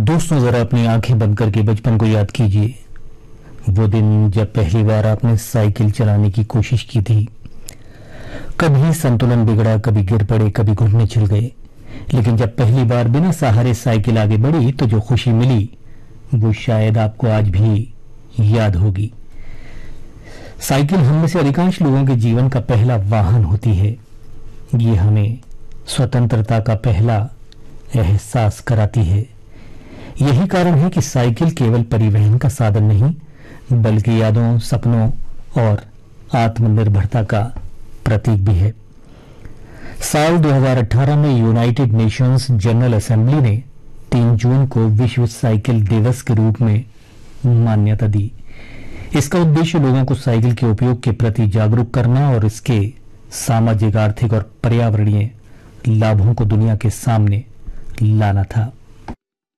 दोस्तों, जरा अपनी आंखें बंद करके बचपन को याद कीजिए। वो दिन जब पहली बार आपने साइकिल चलाने की कोशिश की थी। कभी संतुलन बिगड़ा, कभी गिर पड़े, कभी घुटने छिल गए, लेकिन जब पहली बार बिना सहारे साइकिल आगे बढ़ी तो जो खुशी मिली वो शायद आपको आज भी याद होगी। साइकिल हम में से अधिकांश लोगों के जीवन का पहला वाहन होती है। ये हमें स्वतंत्रता का पहला एहसास कराती है। यही कारण है कि साइकिल केवल परिवहन का साधन नहीं, बल्कि यादों, सपनों और आत्मनिर्भरता का प्रतीक भी है। साल 2018 में यूनाइटेड नेशंस जनरल असेंबली ने 3 जून को विश्व साइकिल दिवस के रूप में मान्यता दी। इसका उद्देश्य लोगों को साइकिल के उपयोग के प्रति जागरूक करना और इसके सामाजिक, आर्थिक और पर्यावरणीय लाभों को दुनिया के सामने लाना था।